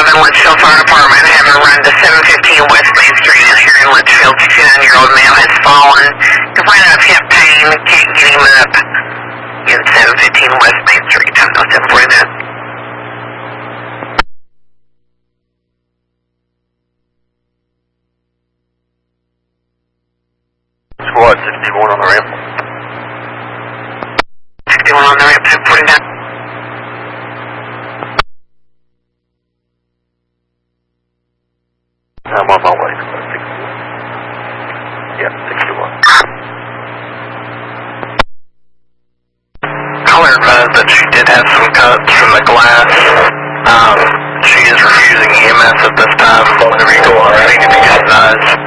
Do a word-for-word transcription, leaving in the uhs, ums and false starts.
in Litchfield Fire Department. Have her run to seven fifteen West Main Street in here in Litchfield. fifty-nine-year-old male has fallen. Complaint of hip pain. Can't get him up. In seven fifteen West Main Street. No seven forty-nine. Squad sixty-one on the ramp. sixty-one on the ramp, seven forty-nine. I'm on my way. sixty-one. Yeah, sixty-one. Caller advised that she did have some cuts from the glass. Um, she is refusing E M S at this time. Whenever you go on scene, if you guys advise.